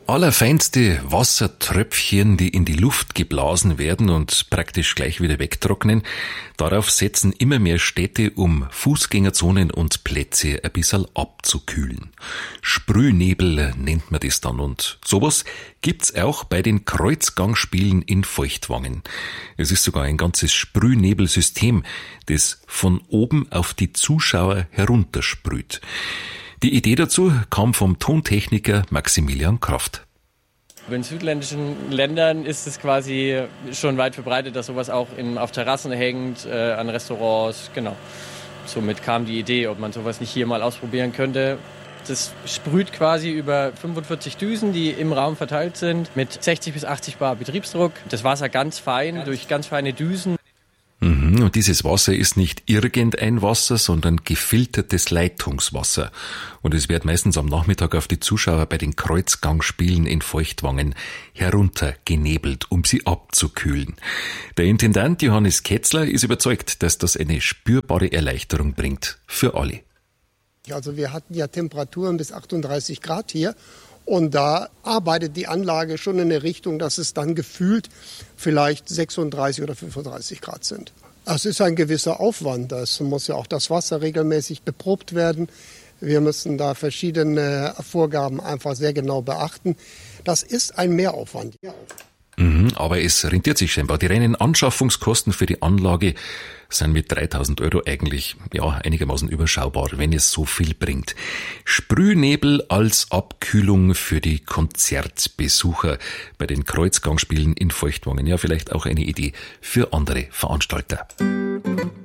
Allerfeinste Wassertröpfchen, die in die Luft geblasen werden und praktisch gleich wieder wegtrocknen. Darauf setzen immer mehr Städte, um Fußgängerzonen und Plätze ein bisschen abzukühlen. Sprühnebel nennt man das dann, und sowas gibt's auch bei den Kreuzgangspielen in Feuchtwangen. Es ist sogar ein ganzes Sprühnebelsystem, das von oben auf die Zuschauer heruntersprüht. Die Idee dazu kam vom Tontechniker Maximilian Kraft. In südländischen Ländern ist es quasi schon weit verbreitet, dass sowas auch auf Terrassen hängt, an Restaurants, genau. Somit kam die Idee, ob man sowas nicht hier mal ausprobieren könnte. Das sprüht quasi über 45 Düsen, die im Raum verteilt sind, mit 60 bis 80 Bar Betriebsdruck. Das Wasser ganz fein, durch ganz feine Düsen. Und dieses Wasser ist nicht irgendein Wasser, sondern gefiltertes Leitungswasser. Und es wird meistens am Nachmittag auf die Zuschauer bei den Kreuzgangspielen in Feuchtwangen heruntergenebelt, um sie abzukühlen. Der Intendant Johannes Ketzler ist überzeugt, dass das eine spürbare Erleichterung bringt für alle. Also wir hatten ja Temperaturen bis 38 Grad hier. Und da arbeitet die Anlage schon in der Richtung, dass es dann gefühlt vielleicht 36 oder 35 Grad sind. Es ist ein gewisser Aufwand. Es muss ja auch das Wasser regelmäßig beprobt werden. Wir müssen da verschiedene Vorgaben einfach sehr genau beachten. Das ist ein Mehraufwand. Aber es rentiert sich scheinbar. Die reinen Anschaffungskosten für die Anlage sind mit 3.000 € eigentlich einigermaßen überschaubar, wenn es so viel bringt. Sprühnebel als Abkühlung für die Konzertbesucher bei den Kreuzgangspielen in Feuchtwangen. Ja, vielleicht auch eine Idee für andere Veranstalter.